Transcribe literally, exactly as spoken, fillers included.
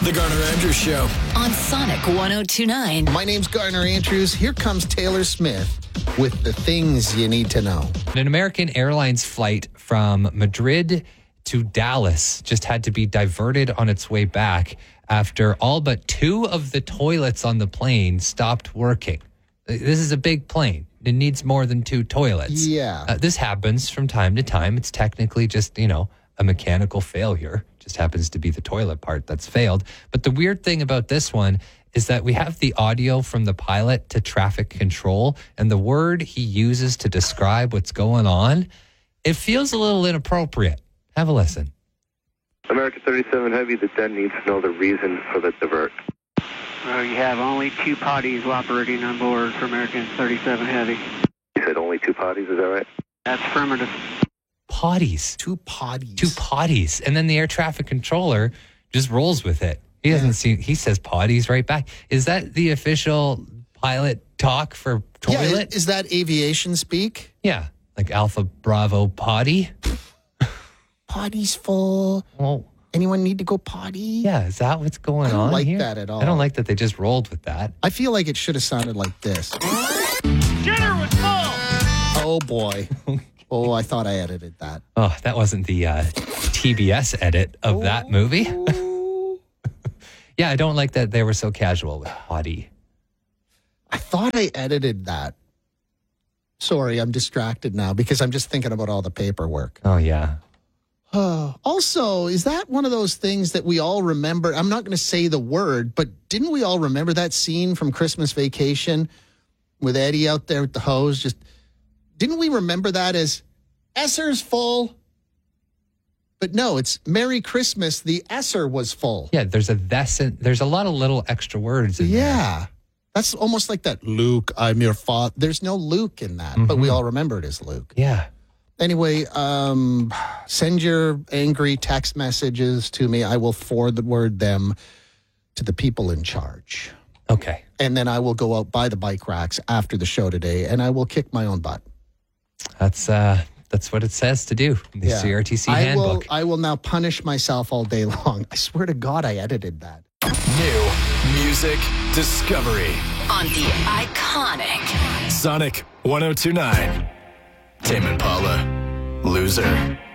The Garner Andrews Show on Sonic one oh two point nine. My name's Garner Andrews. Here comes Taylor Smith with the things you need to know. An American Airlines flight from Madrid to Dallas just had to be diverted on its way back after all but two of the toilets on the plane stopped working. This is a big plane. It needs more than two toilets. Yeah. Uh, this happens from time to time. It's technically just, you know, a mechanical failure. Just happens to be the toilet part that's failed. But the weird thing about this one is that we have the audio from the pilot to traffic control, and the word he uses to describe what's going on, it feels a little inappropriate. Have a listen. American thirty-seven Heavy, the den needs to know the reason for the divert. Uh, you have only two potties operating on board for American thirty-seven Heavy. You said only two potties, is that right? That's affirmative. Potties. Two potties. Two potties. And then the air traffic controller just rolls with it. He doesn't yeah. see, he says potties right back. Is that the official pilot talk for toilet? Yeah, is that aviation speak? Yeah. Like Alpha Bravo potty? Potty's full. Well, anyone need to go potty? Yeah, is that what's going on I don't on like here? that at all. I don't like that they just rolled with that. I feel like it should have sounded like this. Dinner was full. Oh, boy. Oh, I thought I edited that. Oh, that wasn't the uh, T B S edit of oh. that movie. Yeah, I don't like that they were so casual with potty. I thought I edited that. Sorry, I'm distracted now because I'm just thinking about all the paperwork. Oh, yeah. Uh, also, is that one of those things that we all remember? I'm not going to say the word, but didn't we all remember that scene from Christmas Vacation with Eddie out there with the hose? Just didn't we remember that as Esser's full? But no, it's Merry Christmas. The Esser was full. Yeah, there's a this and there's a lot of little extra words in yeah. there. That's almost like that Luke, I'm your father. There's no Luke in that, mm-hmm. but we all remember it as Luke. Yeah. Anyway, um, send your angry text messages to me. I will forward them to the people in charge. Okay. And then I will go out buy the bike racks after the show today, and I will kick my own butt. That's uh, that's what it says to do in the yeah. C R T C I handbook. Will, I will now punish myself all day long. I swear to God I edited that. New music discovery on the iconic Sonic one oh two point nine. Tame Impala, Loser.